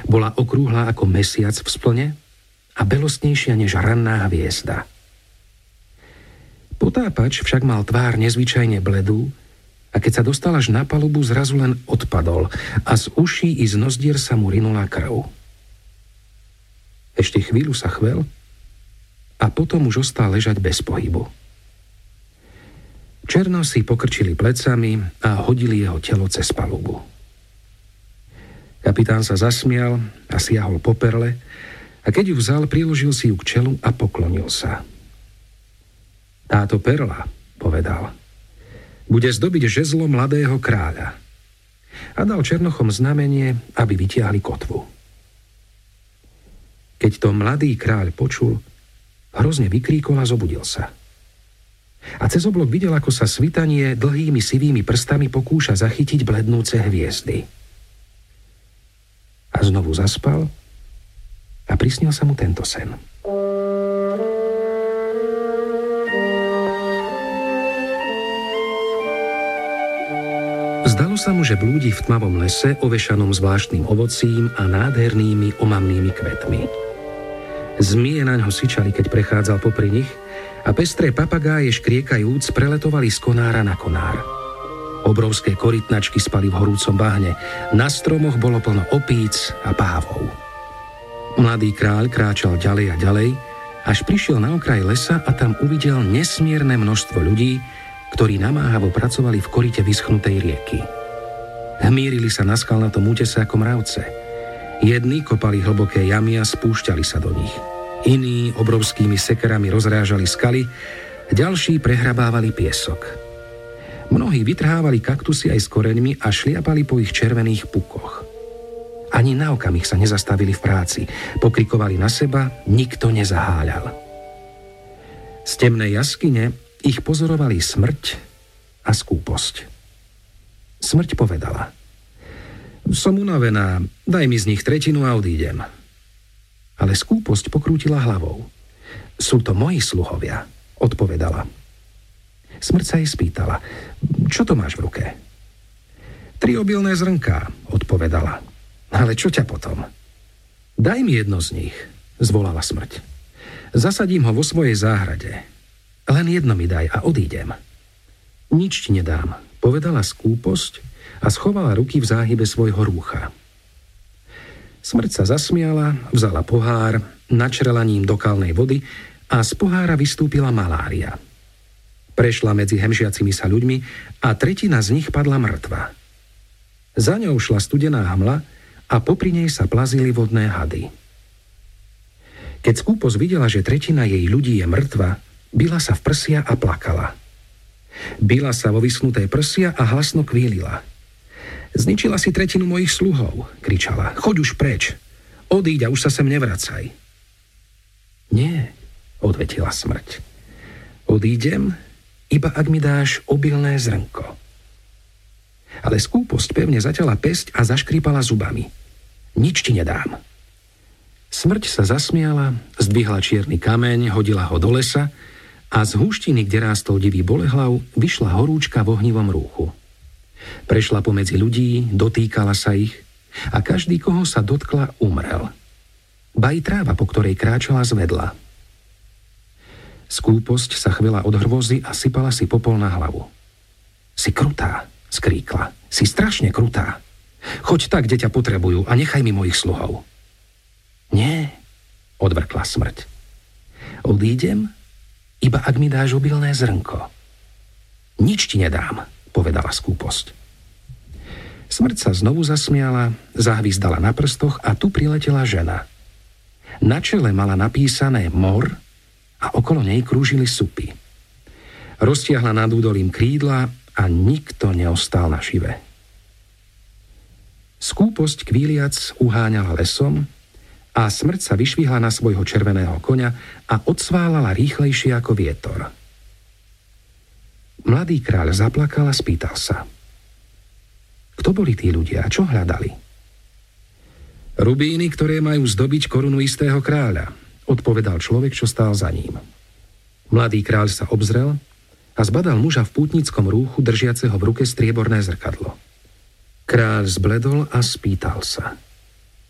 Bola okrúhla ako mesiac v splne a belostnejšia než ranná hviezda. Potápač však mal tvár nezvyčajne bledú a keď sa dostal až na palubu, zrazu len odpadol a z uší i z nozdier sa mu rinula krv. Ešte chvíľu sa chvel a potom už ostal ležať bez pohybu. Černosy pokrčili plecami a hodili jeho telo cez palubu. Kapitán sa zasmial a siahol po perle a keď ju vzal, priložil si ju k čelu a poklonil sa. Táto perla, povedal, bude zdobiť žezlo mladého kráľa. A dal Černochom znamenie, aby vytiahli kotvu. Keď to mladý kráľ počul, hrozne vykríkol a zobudil sa. A cez oblok videl, ako sa svitanie dlhými sivými prstami pokúša zachytiť blednúce hviezdy. A znovu zaspal a prisnil sa mu tento sen. Zdalo sa mu, že blúdi v tmavom lese, ovešanom zvláštnym ovocím a nádhernými omamnými kvetmi. Zmije naňho syčali, keď prechádzal popri nich a pestré papagáje škriekajúc preletovali z konára na konár. Obrovské korytnačky spali v horúcom bahne, na stromoch bolo plno opíc a pávov. Mladý kráľ kráčal ďalej a ďalej, až prišiel na okraj lesa a tam uvidel nesmierne množstvo ľudí, ktorí namáhavo pracovali v koryte vyschnutej rieky. Hmírili sa na skalnatom útese ako mravce. Jedni kopali hlboké jamy a spúšťali sa do nich. Iní obrovskými sekerami rozrážali skaly, ďalší prehrabávali piesok. Mnohí vytrhávali kaktusy aj s koreňmi a šliapali po ich červených pukoch. Ani na okamih sa nezastavili v práci, pokrikovali na seba, nikto nezaháľal. Z temnej jaskyne ich pozorovali smrť a skúposť. Smrť povedala: som unavená, daj mi z nich tretinu a odídem. Ale skúposť pokrútila hlavou. Sú to moji sluhovia, odpovedala. Smrť sa jej spýtala: čo to máš v ruke? 3 obilné zrnká, odpovedala. Ale čo ťa potom? Daj mi jedno z nich, zvolala smrť. Zasadím ho vo svojej záhrade. Len jedno mi daj a odídem. Nič ti nedám, povedala skúposť a schovala ruky v záhybe svojho rúcha. Smrť sa zasmiala, vzala pohár, načrela ním do kalnej vody a z pohára vystúpila malária. Prešla medzi hemžiacimi sa ľuďmi a tretina z nich padla mŕtva. Za ňou šla studená hmla a popri nej sa plazili vodné hady. Keď skúposť videla, že tretina jej ľudí je mŕtva, bila sa v prsia a plakala. Bila sa vo vyschnuté prsia a hlasno kvílila. Zničila si tretinu mojich sluhov, kričala. Choď už preč. Odíď a už sa sem nevracaj. Nie, odvetila smrť. Odídem, iba ak mi dáš obilné zrnko. Ale skúposť pevne zaťala päsť a zaškrípala zubami. Nič ti nedám. Smrť sa zasmiala, zdvihla čierny kameň, hodila ho do lesa a z húštiny, kde rástol divý bolehlav, vyšla horúčka v ohnivom rúchu. Prešla pomedzi ľudí, dotýkala sa ich a každý, koho sa dotkla, umrel. Ba i tráva, po ktorej kráčala, zvedla. Skúposť sa chvela od hrôzy a sypala si popol na hlavu. Si krutá, skríkla. Si strašne krutá. Choď tak, kde ťa potrebujú a nechaj mi mojich sluhov. Nie, odvrkla smrť. Odídem, iba ak mi dáš obilné zrnko. Nič ti nedám, povedala skúposť. Smrť sa znovu zasmiala, zahvízdala na prstoch a tu priletela žena. Na čele mala napísané mor a okolo nej krúžili supy. Roztiahla nad údolím krídla a nikto neostal nažive. Skúposť kvíliac uháňala lesom a smrť sa vyšvihla na svojho červeného koňa a odsválala rýchlejšie ako vietor. Mladý kráľ zaplakal a spýtal sa: kto boli tí ľudia a čo hľadali? Rubíny, ktoré majú zdobiť korunu istého kráľa, odpovedal človek, čo stál za ním. Mladý kráľ sa obzrel a zbadal muža v pútnickom rúchu, držiaceho v ruke strieborné zrkadlo. Kráľ zbledol a spýtal sa: